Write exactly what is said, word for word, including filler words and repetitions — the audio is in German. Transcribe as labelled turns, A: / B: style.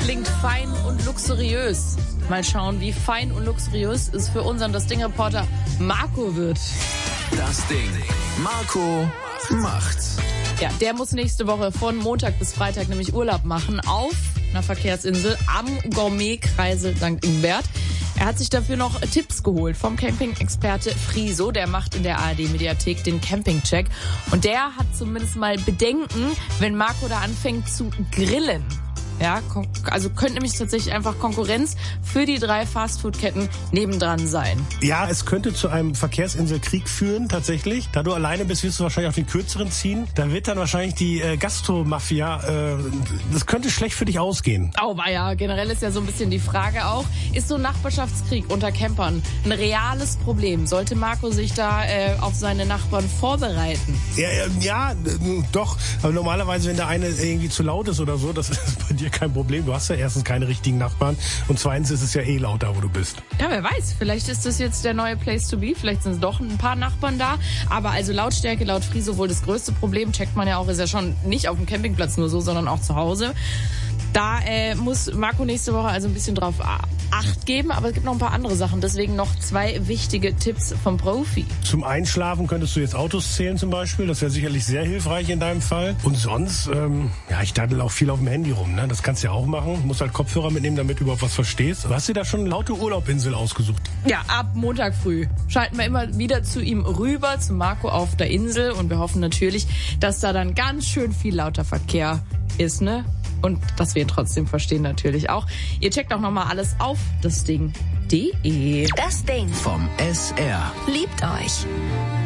A: klingt fein und luxuriös. Mal schauen, wie fein und luxuriös es für unseren Das Ding-Reporter Marco wird.
B: Das Ding. Marco macht's.
A: Ja, der muss nächste Woche von Montag bis Freitag nämlich Urlaub machen auf einer Verkehrsinsel am Gourmet-Kreisel Sankt Ingbert. Er hat sich dafür noch Tipps geholt vom Camping-Experte Friso. Der macht in der A R D-Mediathek den Camping-Check. Und der hat zumindest mal Bedenken, wenn Marco da anfängt zu grillen. Ja, also könnte nämlich tatsächlich einfach Konkurrenz für die drei Fastfood-Ketten nebendran sein.
C: Ja, es könnte zu einem Verkehrsinselkrieg führen, tatsächlich. Da du alleine bist, wirst du wahrscheinlich auf den kürzeren ziehen. Da wird dann wahrscheinlich die äh, Gastro-Mafia, äh, das könnte schlecht für dich ausgehen.
A: Oh, ja, generell ist ja so ein bisschen die Frage auch, ist so ein Nachbarschaftskrieg unter Campern ein reales Problem? Sollte Marco sich da äh, auf seine Nachbarn vorbereiten?
C: Ja, äh, ja, doch. Aber normalerweise, wenn der eine irgendwie zu laut ist oder so, das ist bei dir kein Problem. Du hast ja erstens keine richtigen Nachbarn und zweitens ist es ja eh laut da, wo du bist.
A: Ja, wer weiß. Vielleicht ist das jetzt der neue Place to be. Vielleicht sind es doch ein paar Nachbarn da. Aber also Lautstärke, laut Friso wohl das größte Problem. Checkt man ja auch, ist ja schon nicht auf dem Campingplatz nur so, sondern auch zu Hause. Da äh, muss Marco nächste Woche also ein bisschen drauf Acht geben, aber es gibt noch ein paar andere Sachen. Deswegen noch zwei wichtige Tipps vom Profi.
C: Zum Einschlafen könntest du jetzt Autos zählen zum Beispiel. Das wäre sicherlich sehr hilfreich in deinem Fall. Und sonst, ähm, ja, ich daddel auch viel auf dem Handy rum. Ne? Das kannst du ja auch machen. Du musst halt Kopfhörer mitnehmen, damit du überhaupt was verstehst. Du hast dir da schon eine laute Urlaubinsel ausgesucht?
A: Ja, ab Montag früh schalten wir immer wieder zu ihm rüber, zu Marco auf der Insel. Und wir hoffen natürlich, dass da dann ganz schön viel lauter Verkehr ist, ne? Und dass wir ihn trotzdem verstehen natürlich auch. Ihr checkt auch nochmal alles auf das Ding punkt de.
D: Das Ding
B: vom S R.
D: liebt euch.